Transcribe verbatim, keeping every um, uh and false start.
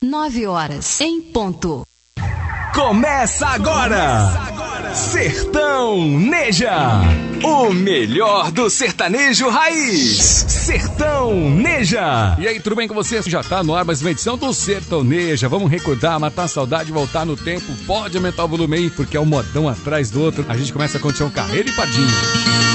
nove horas em ponto. Começa agora! Sertão Neja, o melhor do sertanejo raiz. Sertão Neja. E aí, tudo bem com você? Já tá no ar mais uma edição do Sertão Neja. Vamos recordar, matar a saudade, voltar no tempo. Pode aumentar o volume aí, porque é um modão atrás do outro. A gente começa com o Tião Carreiro e Pardinho.